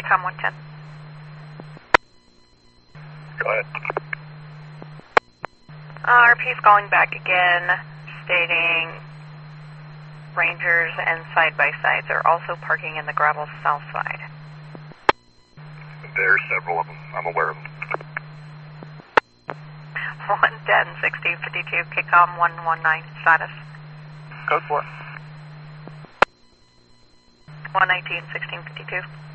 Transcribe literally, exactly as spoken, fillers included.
Kicom one ten. Go ahead. Uh, R P's calling back again, stating Rangers and side-by-sides are also parking in the gravel south side. There's several of them. I'm aware of them. one ten, sixteen fifty-two, Kicom one one nine, status. Code four. one nineteen, sixteen fifty-two.